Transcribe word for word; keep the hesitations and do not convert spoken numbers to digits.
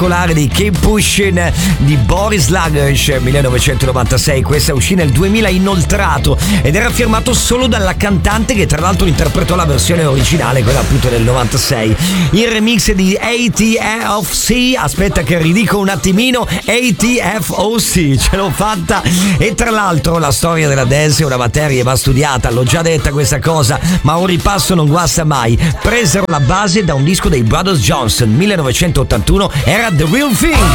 dei Keep Pushing di Boris Lagersh millenovecentonovantasei. Questa uscì nel duemila inoltrato ed era firmato solo dalla cantante, che tra l'altro interpretò la versione originale, quella appunto del novantasei. Il remix di A T F C, aspetta che ridico un attimino, A T F O C, ce l'ho fatta. E tra l'altro la storia della dance è una materia che va studiata, l'ho già detta questa cosa, ma un ripasso non guasta mai. Presero la base da un disco dei Brothers Johnson, millenovecentottantuno, era The Real Thing.